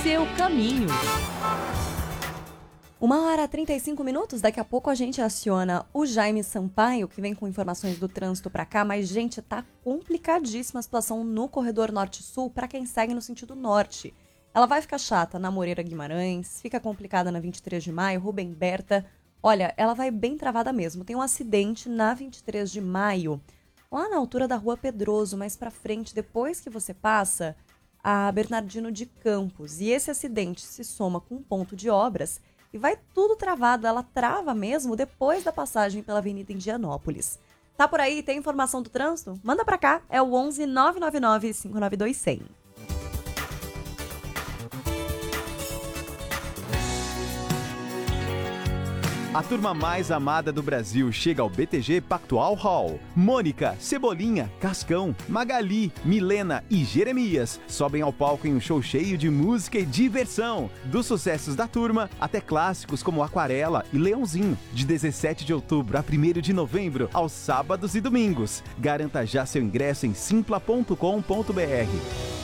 seu caminho. 1h35, daqui a pouco a gente aciona o Jaime Sampaio, que vem com informações do trânsito pra cá, mas, gente, tá complicadíssima a situação no corredor norte-sul pra quem segue no sentido norte. Ela vai ficar chata na Moreira Guimarães, fica complicada na 23 de maio, Rubem Berta. Olha, ela vai bem travada mesmo. Tem um acidente na 23 de maio, lá na altura da Rua Pedroso, mais pra frente, depois que você passa a Bernardino de Campos. E esse acidente se soma com um ponto de obras e vai tudo travado. Ela trava mesmo depois da passagem pela Avenida Indianópolis. Tá por aí? Tem informação do trânsito? Manda pra cá, é o 11 999 592 100. A turma mais amada do Brasil chega ao BTG Pactual Hall. Mônica, Cebolinha, Cascão, Magali, Milena e Jeremias sobem ao palco em um show cheio de música e diversão. Dos sucessos da turma até clássicos como Aquarela e Leãozinho. De 17 de outubro a 1º de novembro, aos sábados e domingos. Garanta já seu ingresso em simpla.com.br.